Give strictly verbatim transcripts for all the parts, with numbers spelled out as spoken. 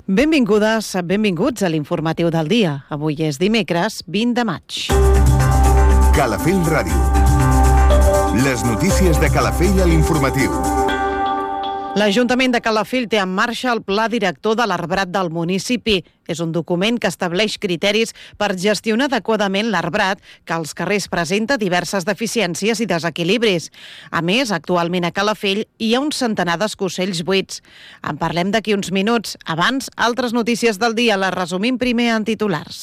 Benvingudes, benvinguts a l'informatiu del dia. Avui és dimecres, vint de maig. Calafell Ràdio. Les notícies de Calafell a l'informatiu. L'Ajuntament de Calafell té en marxa el Pla Director de l'Arbrat del municipi. És un document que estableix criteris per gestionar adequadament l'arbrat, que als carrers presenta diverses deficiències i desequilibris. A més, actualment a Calafell hi ha un centenar d'escossells buits. En parlem d'aquí uns minuts. Abans, altres notícies del dia les resumim primer en titulars.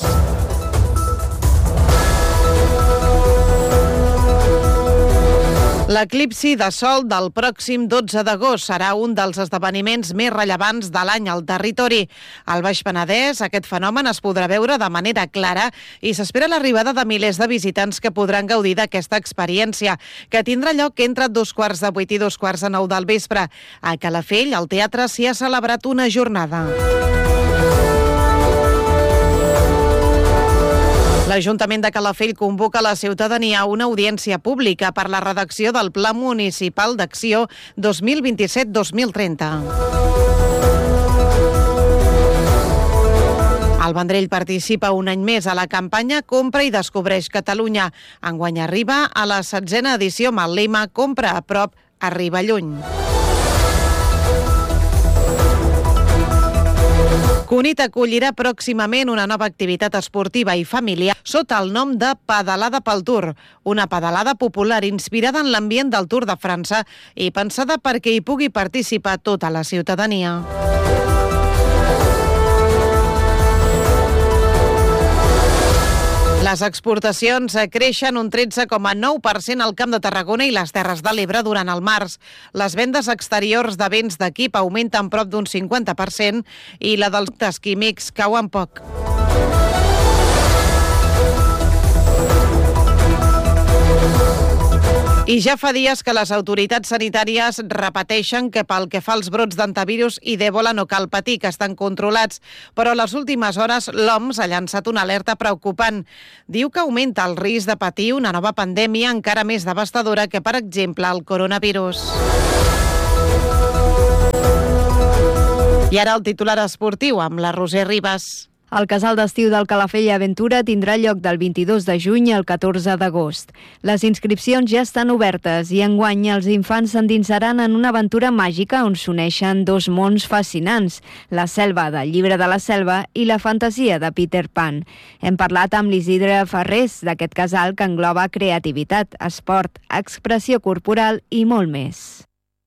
L'eclipsi de sol del pròxim dotze d'agost serà un dels esdeveniments més rellevants de l'any al territori. Al Baix Penedès, aquest fenomen es podrà veure de manera clara i s'espera l'arribada de milers de visitants que podran gaudir d'aquesta experiència, que tindrà lloc entre dos quarts de vuit i dos quarts de nou del vespre. A Calafell, al teatre, s'hi ha celebrat una jornada. L'Ajuntament de Calafell convoca a la ciutadania a una audiència pública per la redacció del Pla Municipal d'Acció dos mil vint-i-set dos mil trenta. El Vendrell participa un any més a la campanya Compra i Descobreix Catalunya. Enguany arriba a la setzena edició amb el lema Compra a prop, arriba lluny. Cunit acollirà pròximament una nova activitat esportiva i familiar sota el nom de Pedalada pel Tour, una pedalada popular inspirada en l'ambient del Tour de França i pensada perquè hi pugui participar tota la ciutadania. Les exportacions creixen un tretze coma nou per cent al Camp de Tarragona i les Terres de l'Ebre durant el març. Les vendes exteriors de béns d'equip augmenten prop d'un cinquanta per cent i la dels productes químics cauen poc. I ja fa dies que les autoritats sanitàries repeteixen que pel que fa als brots d'antivirus i d'Ebola no cal patir, que estan controlats, però a les últimes hores l'O M S ha llançat una alerta preocupant. Diu que augmenta el risc de patir una nova pandèmia encara més devastadora que, per exemple, el coronavirus. I ara el titular esportiu amb la Roser Ribas. El casal d'estiu del Calafell Aventura tindrà lloc del vint-i-dos de juny al catorze d'agost. Les inscripcions ja estan obertes i enguany els infants s'endinsaran en una aventura màgica on s'uneixen dos mons fascinants, la selva del Llibre de la Selva i la fantasia de Peter Pan. Hem parlat amb l'Isidre Ferrés d'aquest casal que engloba creativitat, esport, expressió corporal i molt més.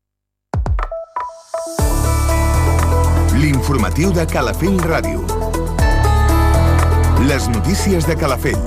L'informatiu de Calafell Ràdio. Les notícies de Calafell.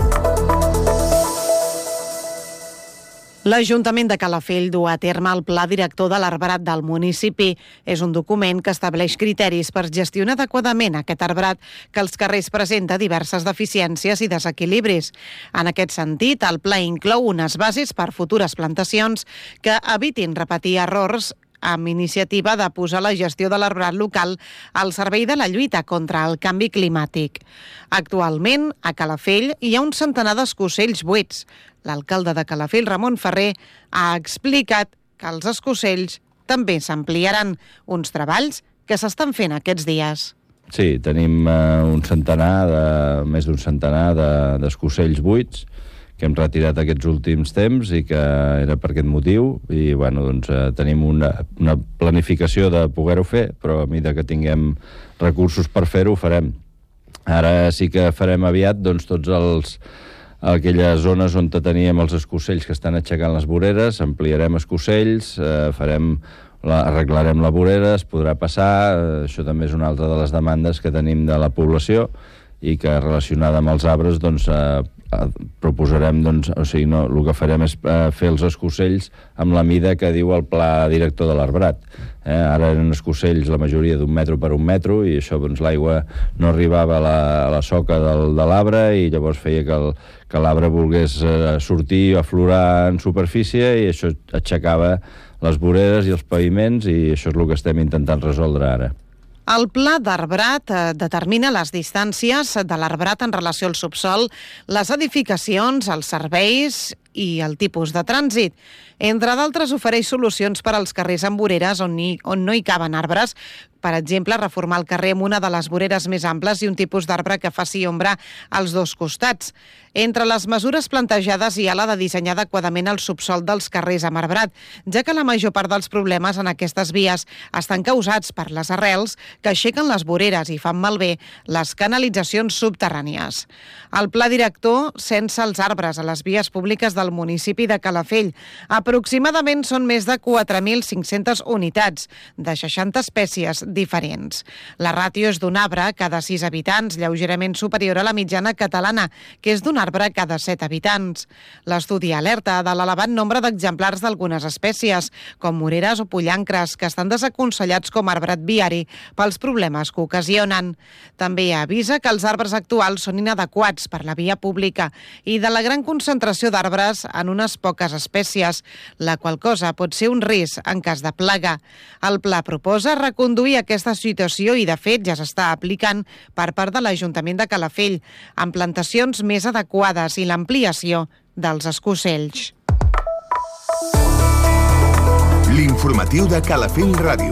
L'Ajuntament de Calafell du a terme el Pla Director de l'Arbrat del municipi. És un document que estableix criteris per gestionar adequadament aquest arbrat que als carrers presenta diverses deficiències i desequilibris. En aquest sentit, el pla inclou unes bases per futures plantacions que evitin repetir errors amb iniciativa de posar la gestió de l'arbrat local al servei de la lluita contra el canvi climàtic. Actualment, a Calafell hi ha un centenar d'escossells buits. L'alcalde de Calafell, Ramon Ferrer, ha explicat que els escossells també s'ampliaran, uns treballs que s'estan fent aquests dies. Sí, tenim uh, un centenar, de, més d'un centenar de, d'escossells buits que hem retirat aquests últims temps i que era per aquest motiu i bueno, doncs, eh, tenim una, una planificació de poder-ho fer, però a mesura que tinguem recursos per fer-ho, ho farem. Ara sí que farem aviat doncs, tots els aquelles zones on teníem els escossells que estan aixecant les voreres, ampliarem escossells, eh, farem la, arreglarem la vorera, es podrà passar, eh, això també és una altra de les demandes que tenim de la població i que relacionada amb els arbres doncs, eh, proposarem, doncs, o sigui, no, el que farem és eh, fer els escossells amb la mida que diu el pla director de l'arbrat. Eh, ara eren escossells la majoria d'un metro per un metro i això, doncs, l'aigua no arribava a la, a la soca del, de l'arbre i llavors feia que, el, que l'arbre volgués eh, sortir, aflorar en superfície i això aixecava les voreres i els paviments i això és el que estem intentant resoldre ara. El pla d'arbrat eh, determina les distàncies de l'arbrat en relació al subsol, les edificacions, els serveis i el tipus de trànsit. Entre d'altres, ofereix solucions per als carrers amb voreres on, hi, on no hi caben arbres. Per exemple, reformar el carrer amb una de les voreres més amples i un tipus d'arbre que faci ombra als dos costats. Entre les mesures plantejades hi ha la de dissenyar adequadament el subsol dels carrers amb arbrat, ja que la major part dels problemes en aquestes vies estan causats per les arrels que aixequen les voreres i fan malbé les canalitzacions subterrànies. El pla director censa els arbres a les vies públiques del municipi de Calafell. Aproximadament són més de quatre mil cinc-centes unitats, de seixanta espècies diferents. La ràtio és d'un arbre cada sis habitants, lleugerament superior a la mitjana catalana, que és d'un arbre cada set habitants. L'estudi alerta de l'elevat nombre d'exemplars d'algunes espècies, com moreres o pollancres, que estan desaconsellats com a arbrat viari pels problemes que ocasionen. També avisa que els arbres actuals són inadequats per la via pública i de la gran concentració d'arbres en unes poques espècies, la qual cosa pot ser un risc en cas de plaga. El pla proposa reconduir aquesta situació i, de fet, ja s'està aplicant per part de l'Ajuntament de Calafell, amb plantacions més adequades i l'ampliació dels escocells. L'informatiu de Calafell Ràdio.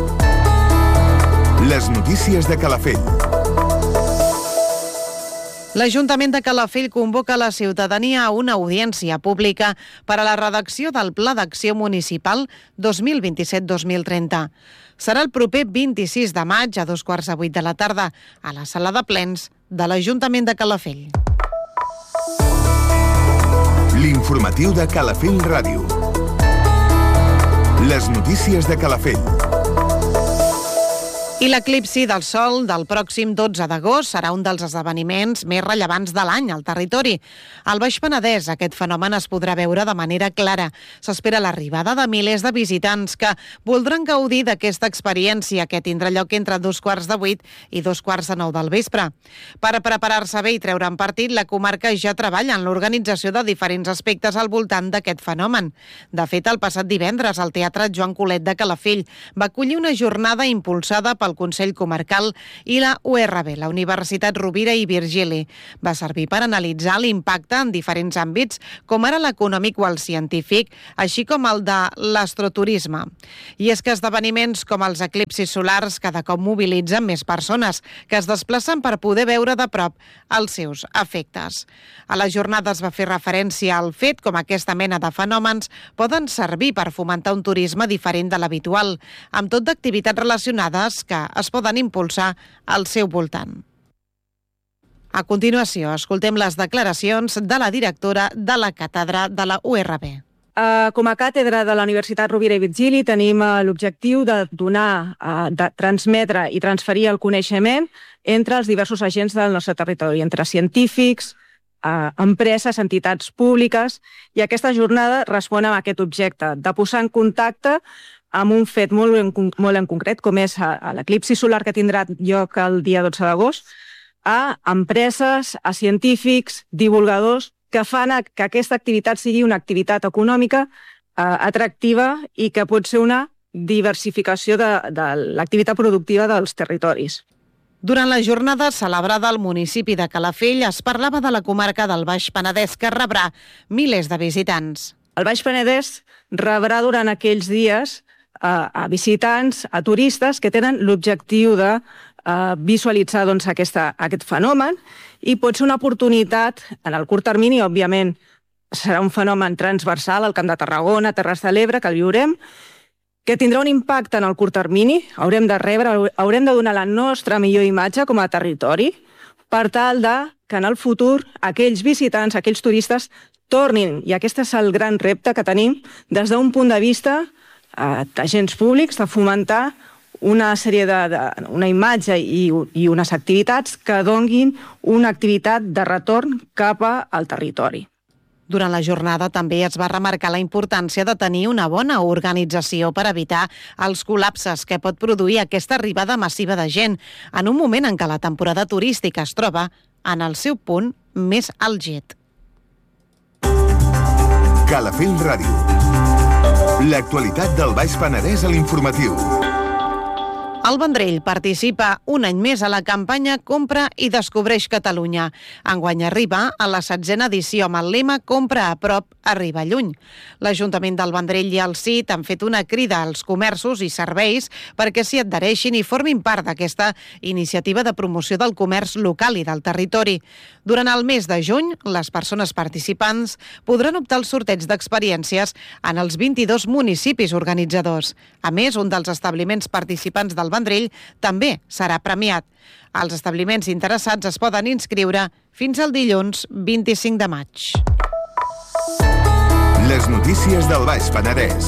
Les notícies de Calafell. L'Ajuntament de Calafell convoca la ciutadania a una audiència pública per a la redacció del Pla d'Acció Municipal dos mil vint-i-set dos mil trenta. Serà el proper vint-i-sis de maig a dos quarts de vuit de la tarda a la sala de plens de l'Ajuntament de Calafell. L'informatiu de Calafell Ràdio. Les notícies de Calafell. I l'eclipsi del Sol del pròxim dotze d'agost serà un dels esdeveniments més rellevants de l'any al territori. Al Baix Penedès aquest fenomen es podrà veure de manera clara. S'espera l'arribada de milers de visitants que voldran gaudir d'aquesta experiència que tindrà lloc entre dos quarts de vuit i dos quarts de nou del vespre. Per preparar-se bé i treure'n partit, la comarca ja treballa en l'organització de diferents aspectes al voltant d'aquest fenomen. De fet, el passat divendres, el Teatre Joan Colet de Calafell va acollir una jornada impulsada pel Consell Comarcal i la U R B, la Universitat Rovira i Virgili. Va servir per analitzar l'impacte en diferents àmbits, com ara l'econòmic o el científic, així com el de l'astroturisme. I és que esdeveniments com els eclipsis solars cada cop mobilitzen més persones que es desplacen per poder veure de prop els seus efectes. A la jornada es va fer referència al fet com aquesta mena de fenòmens poden servir per fomentar un turisme diferent de l'habitual, amb tot d'activitats relacionades que es poden impulsar al seu voltant. A continuació, escoltem les declaracions de la directora de la càtedra de la U R B. Uh, com a càtedra de la Universitat Rovira i Virgili tenim uh, l'objectiu de donar, uh, de transmetre i transferir el coneixement entre els diversos agents del nostre territori, entre científics, uh, empreses, entitats públiques, i aquesta jornada respon a aquest objecte, de posar en contacte amb un fet molt en, molt en concret, com és l'eclipsi solar que tindrà lloc el dia dotze d'agost, a empreses, a científics, divulgadors, que fan que aquesta activitat sigui una activitat econòmica eh, atractiva i que pot ser una diversificació de, de l'activitat productiva dels territoris. Durant la jornada celebrada al municipi de Calafell es parlava de la comarca del Baix Penedès, que rebrà milers de visitants. El Baix Penedès rebrà durant aquells dies a, a visitants, a turistes que tenen l'objectiu de uh, visualitzar doncs, aquesta, aquest fenomen, i pot ser una oportunitat en el curt termini, òbviament serà un fenomen transversal al Camp de Tarragona, Terres de l'Ebre, que el viurem, que tindrà un impacte en el curt termini, haurem de rebre, haurem de donar la nostra millor imatge com a territori, per tal de que en el futur aquells visitants, aquells turistes, tornin, i aquest és el gran repte que tenim des d'un punt de vista eh, d'agents públics, de fomentar una sèrie de, de una imatge i, i unes activitats que donguin una activitat de retorn cap al territori. Durant la jornada també es va remarcar la importància de tenir una bona organització per evitar els col·lapses que pot produir aquesta arribada massiva de gent en un moment en què la temporada turística es troba en el seu punt més àlgid. Calafell Ràdio. L'actualitat del Baix Penedès a l'informatiu. El Vendrell participa un any més a la campanya Compra i Descobreix Catalunya. Enguany arriba a la setzena edició amb el lema Compra a prop, arriba lluny. L'Ajuntament del Vendrell i el C I T han fet una crida als comerços i serveis perquè s'hi adhereixin i formin part d'aquesta iniciativa de promoció del comerç local i del territori. Durant el mes de juny, les persones participants podran optar al sorteig d'experiències en els vint-i-dos municipis organitzadors. A més, un dels establiments participants del Vendrell també serà premiat. Els establiments interessats es poden inscriure fins al dilluns vint-i-cinc de maig. Les notícies del Baix Penedès.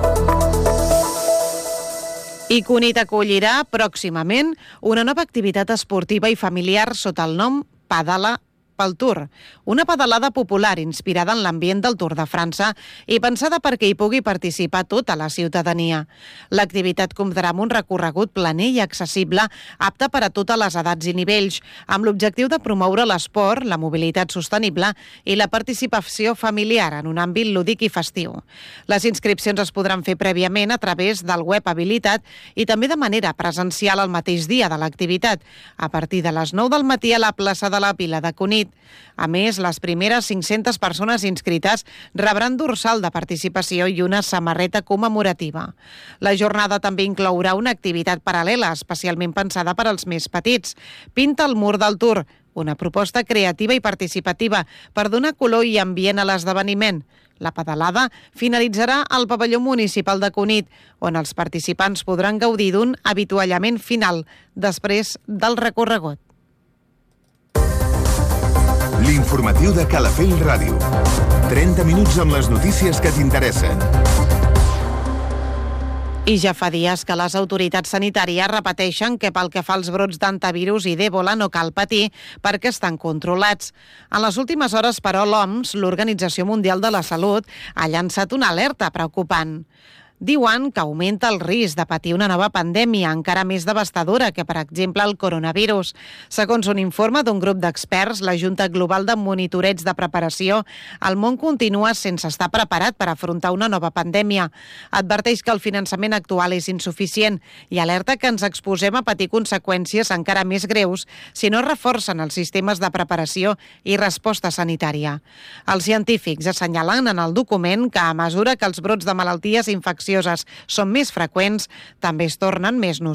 I Cunit acollirà pròximament una nova activitat esportiva i familiar sota el nom Pedala pel Tour, una pedalada popular inspirada en l'ambient del Tour de França i pensada perquè hi pugui participar tota la ciutadania. L'activitat comptarà amb un recorregut planer i accessible, apte per a totes les edats i nivells, amb l'objectiu de promoure l'esport, la mobilitat sostenible i la participació familiar en un àmbit lúdic i festiu. Les inscripcions es podran fer prèviament a través del web habilitat i també de manera presencial el mateix dia de l'activitat, a partir de les nou del matí a la plaça de la Vila de Cunit. A més, les primeres cinc-centes persones inscrites rebran dorsal de participació i una samarreta commemorativa. La jornada també inclourà una activitat paral·lela, especialment pensada per als més petits. Pinta el mur del Tour, una proposta creativa i participativa per donar color i ambient a l'esdeveniment. La pedalada finalitzarà al pavelló municipal de Cunit, on els participants podran gaudir d'un avituallament final després del recorregut. L'informatiu de Calafell Ràdio. trenta minuts amb les notícies que t'interessen. I ja fa dies que les autoritats sanitàries repeteixen que pel que fa als brots d'antivirus i d'Ebola no cal patir perquè estan controlats. En les últimes hores, però, l'O M S, l'Organització Mundial de la Salut, ha llançat una alerta preocupant. Diuen que augmenta el risc de patir una nova pandèmia encara més devastadora que, per exemple, el coronavirus. Segons un informe d'un grup d'experts, la Junta Global de Monitoreig de Preparació, el món continua sense estar preparat per afrontar una nova pandèmia. Adverteix que el finançament actual és insuficient i alerta que ens exposem a patir conseqüències encara més greus si no reforcen els sistemes de preparació i resposta sanitària. Els científics assenyalen en el document que a mesura que els brots de malalties infeccioses són més freqüents, també es tornen més nocius.